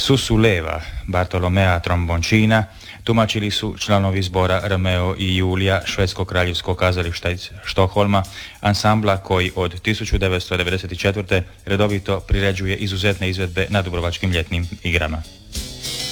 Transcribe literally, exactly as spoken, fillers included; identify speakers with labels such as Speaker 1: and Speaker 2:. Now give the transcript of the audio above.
Speaker 1: Susu Leva Bartolomea Tromboncina tumačili su članovi zbora Romeo i Julija Švedskog kraljevskog kazališta iz Štokholma, ansambla koji od tisuću devetsto devedeset četvrte redovito priređuje izuzetne izvedbe na Dubrovačkim ljetnim igrama.